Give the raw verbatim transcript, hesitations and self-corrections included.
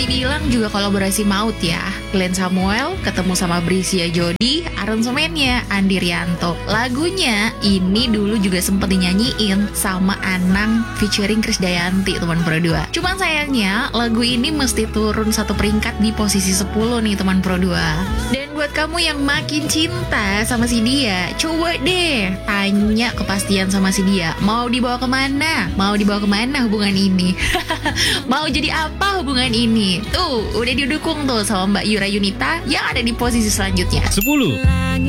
dibilang juga kolaborasi maut ya. Glenn Samuel ketemu sama Brisya Jody, aransemennya Andi Rianto. Lagunya ini dulu juga sempet dinyanyiin sama Anang featuring Krisdayanti teman Pro dua. Cuman sayangnya lagu ini mesti turun satu peringkat di posisi sepuluh nih teman Pro dua. Dan buat kamu yang makin cinta sama si dia, coba deh tanya kepastian sama si dia. Mau dibawa kemana? Mau dibawa kemana hubungan ini? Mau jadi apa hubungan ini? Tuh, udah didukung tuh sama Mbak Yura Yunita yang ada di posisi selanjutnya. sepuluh.